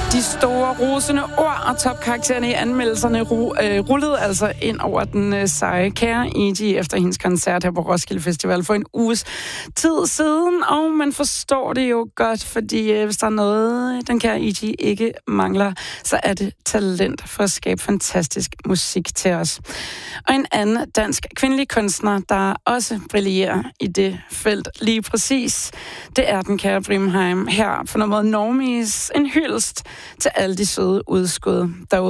De store rosende ord og topkaraktererne i anmeldelserne rullede altså ind over den seje Kære E.G. efter hendes koncert her på Roskilde Festival for en uges tid siden. Og man forstår det jo godt, fordi hvis der er noget, den kære E.G. ikke mangler, så er det talent for at skabe fantastisk musik til os. Og en anden dansk kvindelig kunstner, der også brillerer i det felt lige præcis, det er den kære Brimheim her for nummeret Normies. En hyldest til alle de søde udskud derude.